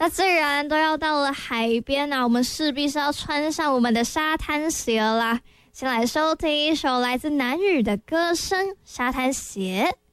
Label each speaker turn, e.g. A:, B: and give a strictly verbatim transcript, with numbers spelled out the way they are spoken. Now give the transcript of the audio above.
A: 那自然都要到了海边啊，我们势必是要穿上我们的沙滩鞋啦。先来收听一首来自南语的歌声《沙滩鞋》。